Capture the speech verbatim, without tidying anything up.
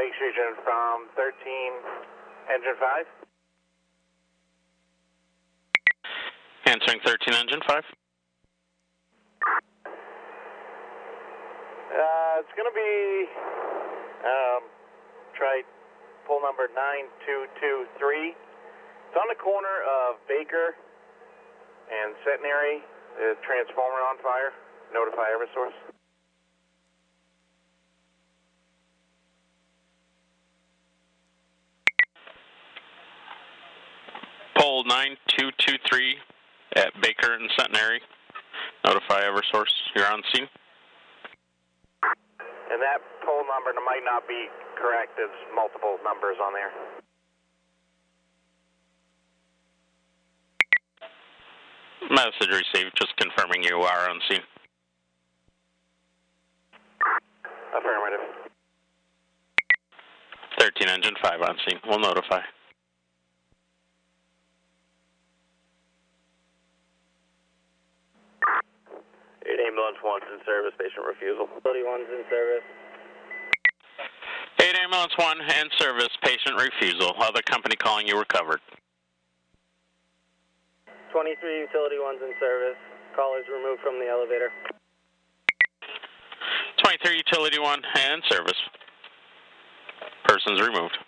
Lakes region from thirteen, engine five. Answering thirteen, engine five. Uh, it's going to be, um, try pull number nine two two three. It's on the corner of Baker and Centenary. The transformer on fire. Notify Eversource. Pole nine two two three at Baker and Centenary. Notify Eversource. You're on scene. And that pole number might not be correct. There's multiple numbers on there. Message received. Just confirming you are on scene. Affirmative. thirteen, engine five on scene. We'll notify. eight ambulance one's in service, patient refusal. thirty-one's in service. eight ambulance one and service, patient refusal. Other company calling you recovered. twenty-three utility one's in service. Callers removed from the elevator. twenty-three utility one and service. Persons removed.